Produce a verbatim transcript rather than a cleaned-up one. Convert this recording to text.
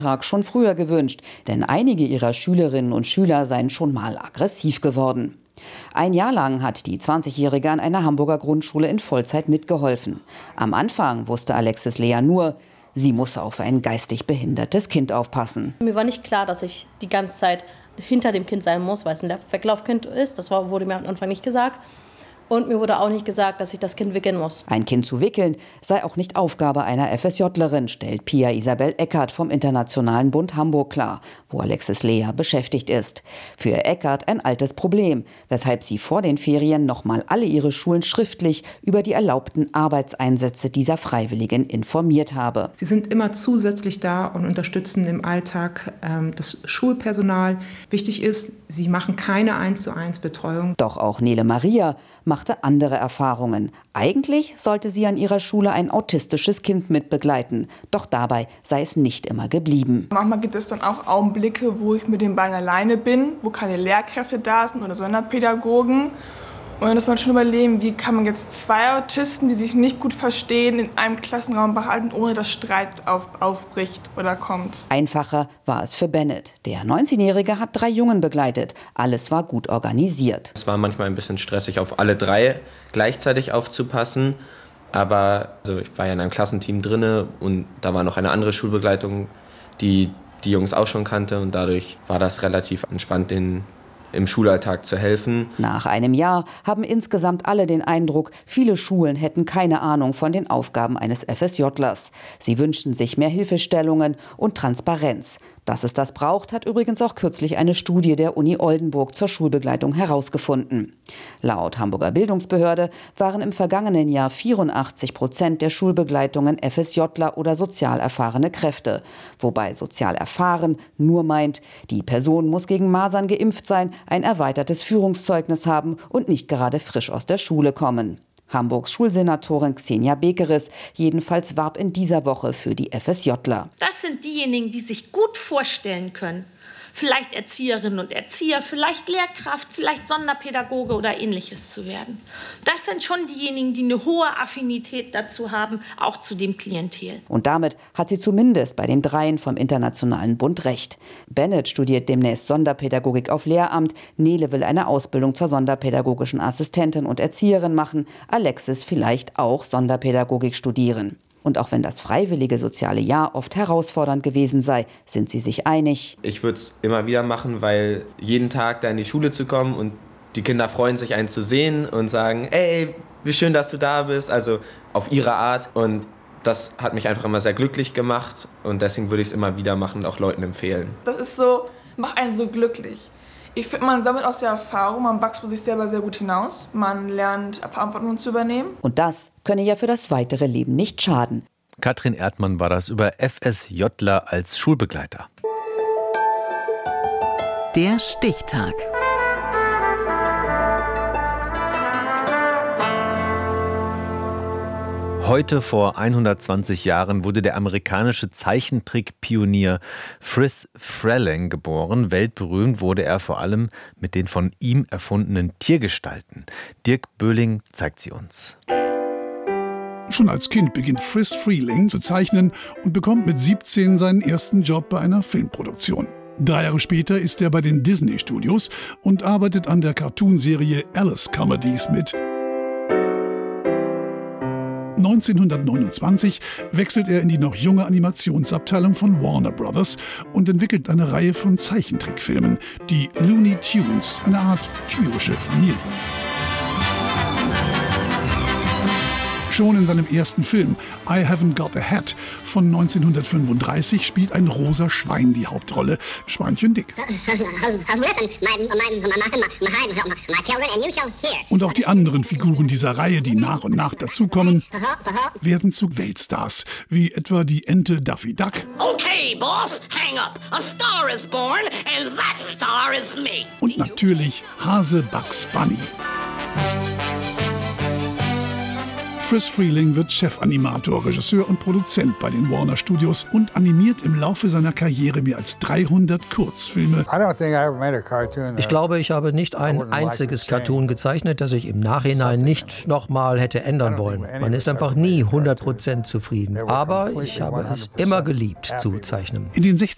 schon früher gewünscht, denn einige ihrer Schülerinnen und Schüler seien schon mal aggressiv geworden. Ein Jahr lang hat die zwanzigjährige an einer Hamburger Grundschule in Vollzeit mitgeholfen. Am Anfang wusste Alexis Lea nur, sie muss auf ein geistig behindertes Kind aufpassen. Mir war nicht klar, dass ich die ganze Zeit hinter dem Kind sein muss, weil es ein Weglaufkind ist. Das war, wurde mir am Anfang nicht gesagt. Und mir wurde auch nicht gesagt, dass ich das Kind wickeln muss. Ein Kind zu wickeln sei auch nicht Aufgabe einer FSJlerin, stellt Pia Isabel Eckert vom Internationalen Bund Hamburg klar, wo Alexis Lea beschäftigt ist. Für Eckert ein altes Problem, weshalb sie vor den Ferien nochmal alle ihre Schulen schriftlich über die erlaubten Arbeitseinsätze dieser Freiwilligen informiert habe. Sie sind immer zusätzlich da und unterstützen im Alltag ähm, das Schulpersonal. Wichtig ist, sie machen keine eins zu eins Betreuung. Doch auch Nele Maria machte andere Erfahrungen. Eigentlich sollte sie an ihrer Schule ein autistisches Kind mitbegleiten. Doch dabei sei es nicht immer geblieben. Manchmal gibt es dann auch Augenblicke, wo ich mit den beiden alleine bin, wo keine Lehrkräfte da sind oder Sonderpädagogen. Und dann muss man schon überlegen, wie kann man jetzt zwei Autisten, die sich nicht gut verstehen, in einem Klassenraum behalten, ohne dass Streit auf, aufbricht oder kommt. Einfacher war es für Bennett. Der neunzehnjährige hat drei Jungen begleitet. Alles war gut organisiert. Es war manchmal ein bisschen stressig, auf alle drei gleichzeitig aufzupassen. Aber also ich war ja in einem Klassenteam drinne und da war noch eine andere Schulbegleitung, die die Jungs auch schon kannte. Und dadurch war das relativ entspannt, den im Schulalltag zu helfen. Nach einem Jahr haben insgesamt alle den Eindruck, viele Schulen hätten keine Ahnung von den Aufgaben eines FSJlers. Sie wünschen sich mehr Hilfestellungen und Transparenz. Dass es das braucht, hat übrigens auch kürzlich eine Studie der Uni Oldenburg zur Schulbegleitung herausgefunden. Laut Hamburger Bildungsbehörde waren im vergangenen Jahr vierundachtzig Prozent der Schulbegleitungen FSJler oder sozial erfahrene Kräfte. Wobei sozial erfahren nur meint, die Person muss gegen Masern geimpft sein, ein erweitertes Führungszeugnis haben und nicht gerade frisch aus der Schule kommen. Hamburgs Schulsenatorin Xenia Bekeres jedenfalls warb in dieser Woche für die FSJler. Das sind diejenigen, die sich gut vorstellen können, vielleicht Erzieherinnen und Erzieher, vielleicht Lehrkraft, vielleicht Sonderpädagoge oder Ähnliches zu werden. Das sind schon diejenigen, die eine hohe Affinität dazu haben, auch zu dem Klientel. Und damit hat sie zumindest bei den Dreien vom Internationalen Bund recht. Bennett studiert demnächst Sonderpädagogik auf Lehramt, Nele will eine Ausbildung zur sonderpädagogischen Assistentin und Erzieherin machen, Alexis vielleicht auch Sonderpädagogik studieren. Und auch wenn das freiwillige soziale Jahr oft herausfordernd gewesen sei, sind sie sich einig. Ich würde es immer wieder machen, weil jeden Tag da in die Schule zu kommen und die Kinder freuen sich, einen zu sehen und sagen, ey, wie schön, dass du da bist, also auf ihre Art. Und das hat mich einfach immer sehr glücklich gemacht und deswegen würde ich es immer wieder machen und auch Leuten empfehlen. Das ist so, macht einen so glücklich. Ich finde, man sammelt aus der Erfahrung, man wächst für sich selber sehr gut hinaus, man lernt Verantwortung zu übernehmen. Und das könne ja für das weitere Leben nicht schaden. Katrin Erdmann war das über FSJler als Schulbegleiter. Der Stichtag. Heute vor hundertzwanzig Jahren wurde der amerikanische Zeichentrick-Pionier Friz Freleng geboren. Weltberühmt wurde er vor allem mit den von ihm erfundenen Tiergestalten. Dirk Böhling zeigt sie uns. Schon als Kind beginnt Friz Freleng zu zeichnen und bekommt mit siebzehn seinen ersten Job bei einer Filmproduktion. Drei Jahre später ist er bei den Disney Studios und arbeitet an der Cartoonserie Alice Comedies mit. neunzehnhundertneunundzwanzig wechselt er in die noch junge Animationsabteilung von Warner Brothers und entwickelt eine Reihe von Zeichentrickfilmen, die Looney Tunes, eine Art tierische Familie. Schon in seinem ersten Film I Haven't Got a Hat von neunzehnhundertfünfunddreißig spielt ein rosa Schwein die Hauptrolle, Schweinchen Dick. Und auch die anderen Figuren dieser Reihe, die nach und nach dazukommen, werden zu Weltstars, wie etwa die Ente Daffy Duck. Okay, boss, hang up. A star is born and that star is me. Und natürlich Hase Bugs Bunny. Friz Freleng wird Chefanimator, Regisseur und Produzent bei den Warner Studios und animiert im Laufe seiner Karriere mehr als dreihundert Kurzfilme. Ich glaube, ich habe nicht ein einziges Cartoon gezeichnet, das ich im Nachhinein nicht nochmal hätte ändern wollen. Man ist einfach nie hundert Prozent zufrieden. Aber ich habe es immer geliebt zu zeichnen. In den sechziger